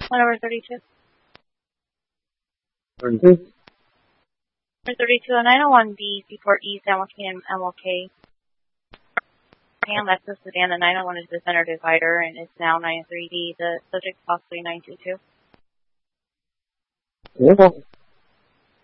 Number 32. 32. Number 32, 901B, Seaport East, Hamilton, MLK. Lexus sedan, the 901 is the center divider, and it's now 93D. The subject possibly 922. Yeah.